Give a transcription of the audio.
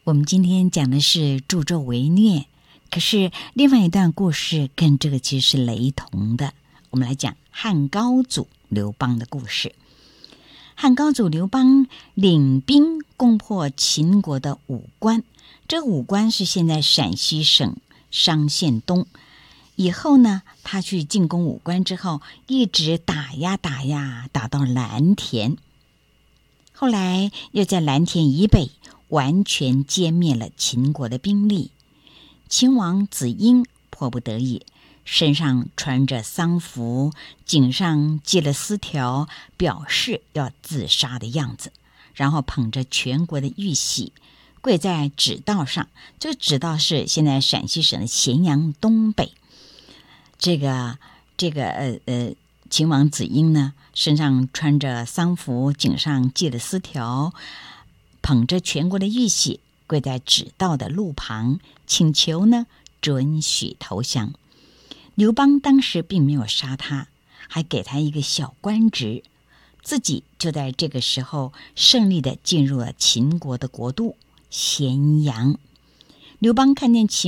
我们今天讲的是助纣为虐，可是另外一段故事跟这个其实是雷同的。我们来讲汉高祖刘邦的故事。汉高祖刘邦领兵攻破秦国的武关，这武关是现在陕西省商县东。以后呢，他去进攻武关之后，一直打到蓝田。后来又在蓝田以北完全歼灭了秦国的兵力。秦王子婴迫不得已，身上穿着丧服，颈上系了丝条，表示要自杀的样子，然后捧着全国的玉玺，跪在指道上。这个指道是现在陕西省的咸阳东北。秦王子婴呢，身上穿着丧服，颈上系了丝条，捧着全国的玉玺，跪在指道的路旁，请求呢准许投降。刘邦当时并没有杀他，还给他一个小官职，自己就在这个时候胜利地进入了秦国的国都咸阳。刘邦看见秦